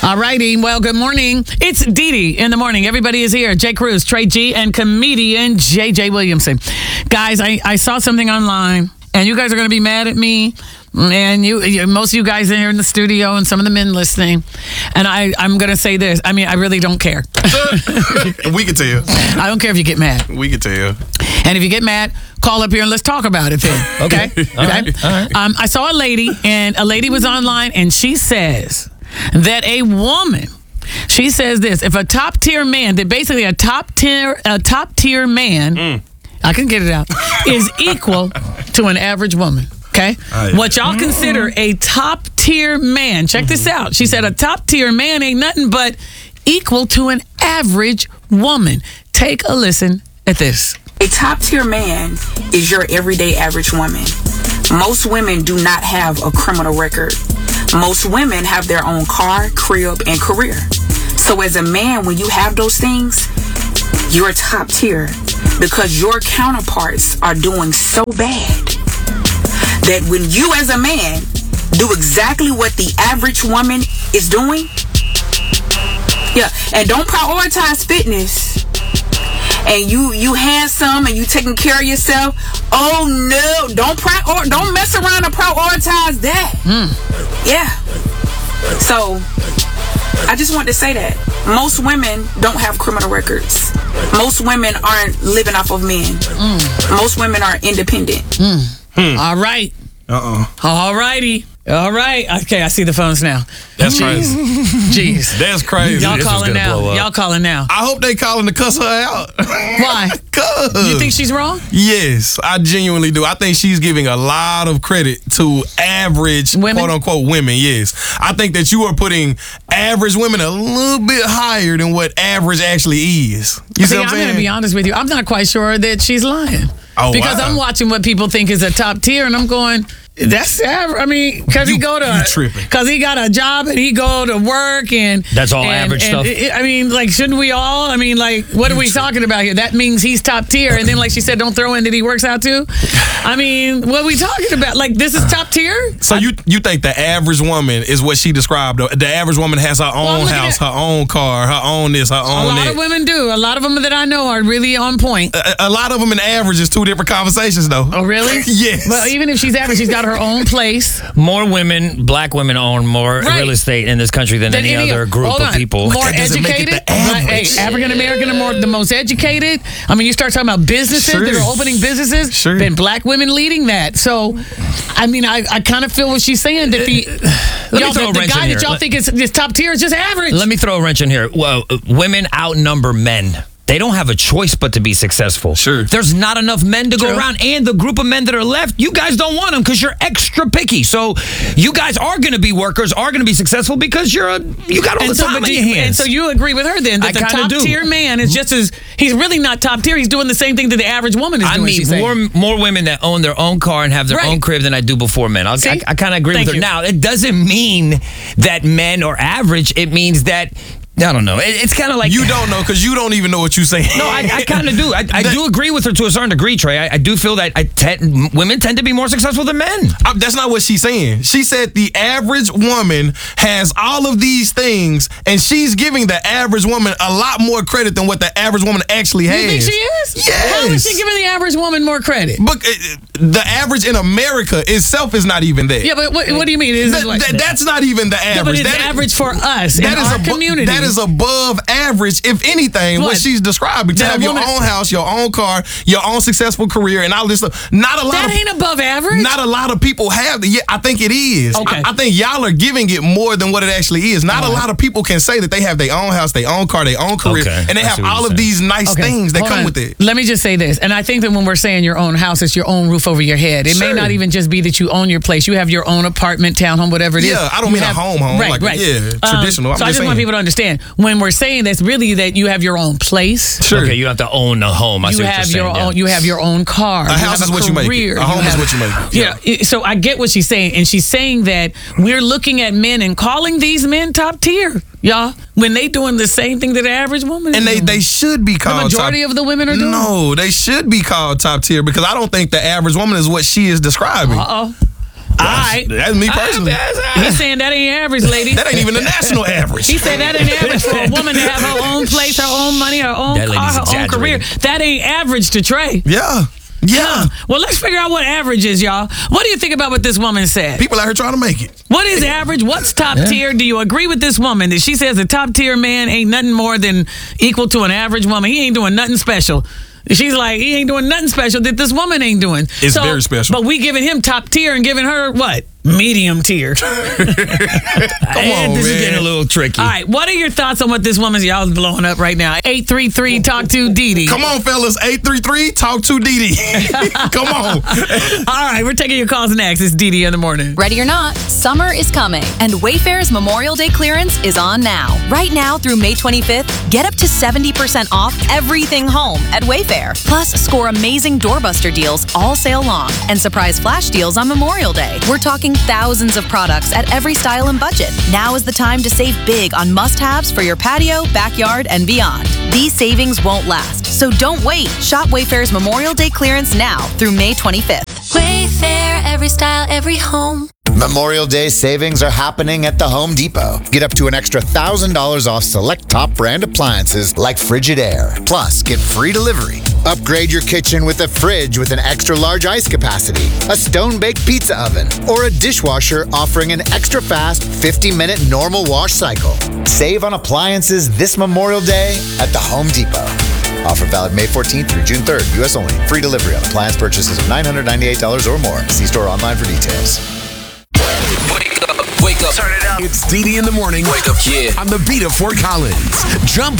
All righty. Well, good morning. It's Dee Dee in the morning. Everybody is here. Jay Cruz, Trey G, and comedian J.J. Williamson. Guys, I saw something online, and you guys are going to be mad at me. And most of you guys in here in the studio and some of the men listening. And I'm going to say this. I mean, I really don't care. We can tell you. I don't care if you get mad. We can tell you. And if you get mad, call up here and let's talk about it then. Okay? All right. I saw a lady, and a lady was online, and she says that a woman, she says this, if a top tier man, that basically a top tier man, I can get it out, is equal to an average woman. Okay? What y'all consider a top tier man, check this out. She said a top tier man ain't nothing but equal to an average woman. Take a listen at this. A top tier man is your everyday average woman. Most women do not have a criminal record. Most women have their own car, crib, and career. So as a man, when you have those things, you're top tier because your counterparts are doing so bad that when you as a man do exactly what the average woman is doing, and don't prioritize fitness, and you handsome and you taking care of yourself, oh no, don't mess around and prioritize that. So I just want to say that most women don't have criminal records. Most women aren't living off of men. Most women are independent. All right. All righty. All right. Okay, I see the phones now. That's crazy. Jeez. That's crazy. Y'all calling now. Y'all calling now. I hope they calling to cuss her out. Why? You think she's wrong? Yes, I genuinely do. I think she's giving a lot of credit to average, women? quote unquote, women. Yes. I think that you are putting average women a little bit higher than what average actually is. You see what I'm saying? I'm going to be honest with you. I'm not quite sure that she's lying. Oh, because wow. I'm watching what people think is a top tier, and I'm going, that's average. I mean, because he got a job and he go to work, and that's all average stuff. I mean, like, shouldn't we all? I mean, like, what are we talking about here? That means he's top tier, and then, like she said, don't throw in that he works out too. I mean, what are we talking about? Like, this is top tier. So you think the average woman is what she described? The average woman has her own house, her own car, her own this, her own that. A lot of women do. A lot of them that I know are really on point. A lot of them in average is two different conversations, though. Oh, really? Yes. Well, even if she's average, she's got her own place. More women, black women own more real estate in this country than any other group of people. More educated. Hey, African American are the most educated. I mean, you start talking about businesses that are opening businesses. Been black women leading that. So, I mean, I kind of feel what she's saying that the guy that y'all think is top tier is just average. Let me throw a wrench in here. Well, women outnumber men. They don't have a choice but to be successful. There's not enough men to go around, and the group of men that are left, you guys don't want them because you're extra picky. So you guys are going to be workers, are going to be successful because you got all the time in your hands. And so you agree with her then that the top tier man is just as, he's really not top tier. He's doing the same thing that the average woman is doing. I meet more women that own their own car and have their own crib than I do before men. I kind of agree with her. Now, it doesn't mean that men are average. It means that I don't know. It's kind of like... You don't know because you don't even know what you're saying. No, I kind of do. I do agree with her to a certain degree, Trey. I do feel that women tend to be more successful than men. That's not what she's saying. She said the average woman has all of these things, and she's giving the average woman a lot more credit than what the average woman actually has. You think she is? Yes. How is she giving the average woman more credit? But the average in America itself is not even there. Yeah, but what do you mean? That's not even the average. Yeah, but it's average for us in our community. That is above average, if anything, what she's describing. To have your own house, your own car, your own successful career, and all this stuff. That ain't above average? Not a lot of people have that. Yeah, I think it is. Okay. I think y'all are giving it more than what it actually is. Not a lot of people can say that they have their own house, their own car, their own career, and they have all of these nice things that come with it. Let me just say this, and I think that when we're saying your own house, it's your own roof over your head. It may not even just be that you own your place. You have your own apartment, townhome, whatever it is. Yeah, I don't mean a home. Right. Traditional. So I just want people to understand, when we're saying that's really that you have your own place. Okay, you have to own a home. You have your own car. A house is what you make it. A home is what you make it. Yeah. So I get what she's saying, and she's saying that we're looking at men and calling these men top tier, y'all, when they doing the same thing that the average woman is doing. And they should be called the majority of the women are doing. No, they should be called top tier because I don't think the average woman is what she is describing. That's me personally. He's saying that ain't average, lady. That ain't even the national average. He said that ain't average for a woman to have her own place, her own money, her own car, her own career. That ain't average to Trey. Yeah. Well, let's figure out what average is, y'all. What do you think about what this woman said? People out here trying to make it. What is average? What's top tier? Do you agree with this woman that she says a top tier man ain't nothing more than equal to an average woman? He ain't doing nothing special. She's like, he ain't doing nothing special that this woman ain't doing. It's very special. But we giving him top tier and giving her what? Medium tier. Come on, This is getting a little tricky. All right, what are your thoughts on what this woman's y'all blowing up right now? 833 talk to Didi. Come on, fellas. 833 talk to Didi. Come on. All right, we're taking your calls next. It's Didi in the morning. Ready or not, summer is coming, and Wayfair's Memorial Day clearance is on now. Right now through May 25th, get up to 70% off everything home at Wayfair. Plus, score amazing doorbuster deals all sale long and surprise flash deals on Memorial Day. We're talking thousands of products at every style and budget. Now is the time to save big on must-haves for your patio, backyard, and beyond. These savings won't last, so don't wait. Shop Wayfair's Memorial Day clearance now through May 25th. Wayfair, every style, every home. Memorial Day savings are happening at the Home Depot. Get up to an extra $1,000 off select top brand appliances like Frigidaire. Plus, get free delivery. Upgrade your kitchen with a fridge with an extra large ice capacity, a stone-baked pizza oven, or a dishwasher offering an extra fast 50-minute normal wash cycle. Save on appliances this Memorial Day at the Home Depot. Offer valid May 14th through June 3rd. U.S. only. Free delivery on appliance purchases of $998 or more. See store online for details. Wake up. Turn it up. It's Didi in the morning. Wake up, yeah. On the beat of Fort Collins. Jump